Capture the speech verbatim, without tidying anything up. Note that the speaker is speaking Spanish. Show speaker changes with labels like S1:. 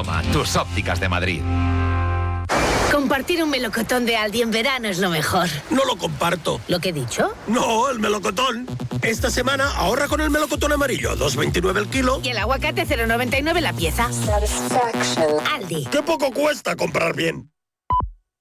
S1: Toma, tus ópticas de Madrid.
S2: Compartir un melocotón de Aldi en verano es lo mejor.
S3: No lo comparto.
S2: ¿Lo que he dicho?
S3: No, el melocotón. Esta semana ahorra con el melocotón amarillo, dos veintinueve el kilo.
S2: Y el aguacate cero noventa y nueve la pieza. Aldi.
S3: ¡Qué poco cuesta comprar bien!